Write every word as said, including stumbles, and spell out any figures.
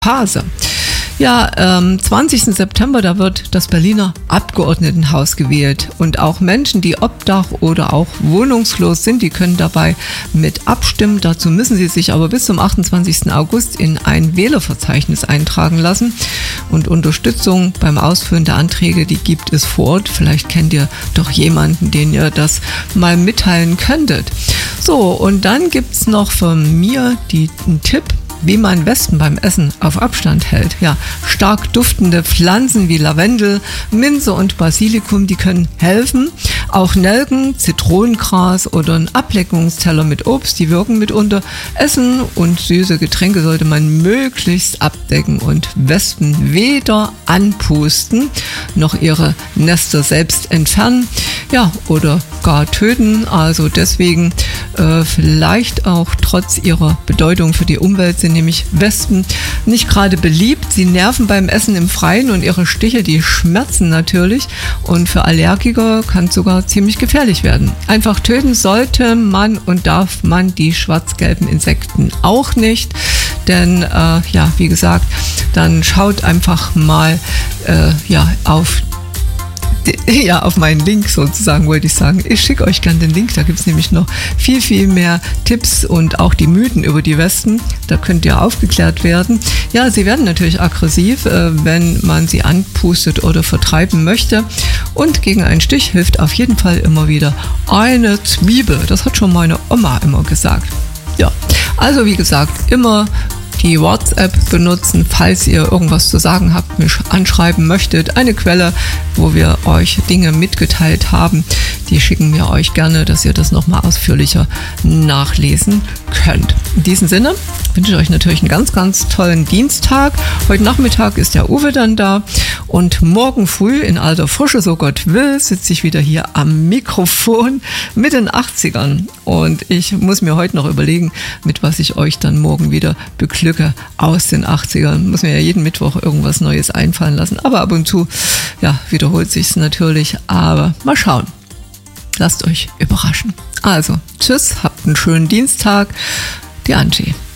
Phase. Ja, am zwanzigsten September, da wird das Berliner Abgeordnetenhaus gewählt. Und auch Menschen, die obdach oder auch wohnungslos sind, die können dabei mit abstimmen. Dazu müssen sie sich aber bis zum achtundzwanzigsten August in ein Wählerverzeichnis eintragen lassen. Und Unterstützung beim Ausfüllen der Anträge, die gibt es vor Ort. Vielleicht kennt ihr doch jemanden, den ihr das mal mitteilen könntet. So, und dann gibt's noch von mir die, einen Tipp, wie man Wespen beim Essen auf Abstand hält. Ja, stark duftende Pflanzen wie Lavendel, Minze und Basilikum, die können helfen. Auch Nelken, Zitronengras oder ein Ableckungsteller mit Obst, die wirken mitunter. Essen und süße Getränke sollte man möglichst abdecken und Wespen weder anpusten noch ihre Nester selbst entfernen, ja, oder gar töten. Also deswegen äh, vielleicht auch trotz ihrer Bedeutung für die Umwelt sind nämlich Wespen nicht gerade beliebt. Sie nerven beim Essen im Freien und ihre Stiche, die schmerzen natürlich. Und für Allergiker kann es sogar ziemlich gefährlich werden. Einfach töten sollte man und darf man die schwarz-gelben Insekten auch nicht. Denn, äh, ja, wie gesagt, dann schaut einfach mal äh, ja, auf Ja, auf meinen Link sozusagen wollte ich sagen. Ich schicke euch gerne den Link, da gibt es nämlich noch viel, viel mehr Tipps und auch die Mythen über die Wespen. Da könnt ihr aufgeklärt werden. Ja, sie werden natürlich aggressiv, wenn man sie anpustet oder vertreiben möchte. Und gegen einen Stich hilft auf jeden Fall immer wieder eine Zwiebel. Das hat schon meine Oma immer gesagt. Ja, also wie gesagt, immer die WhatsApp benutzen, falls ihr irgendwas zu sagen habt, mich anschreiben möchtet. Eine Quelle, wo wir euch Dinge mitgeteilt haben, die schicken wir euch gerne, dass ihr das nochmal ausführlicher nachlesen könnt. In diesem Sinne wünsche ich euch natürlich einen ganz, ganz tollen Dienstag. Heute Nachmittag ist der Uwe dann da und morgen früh in alter Frische, so Gott will, sitze ich wieder hier am Mikrofon mit den achtzigern und ich muss mir heute noch überlegen, mit was ich euch dann morgen wieder beglücke aus den achtzigern. Muss mir ja jeden Mittwoch irgendwas Neues einfallen lassen, aber ab und zu, ja, wiederholt sich's natürlich, aber mal schauen. Lasst euch überraschen. Also, tschüss, habt einen schönen Dienstag. Die Angie.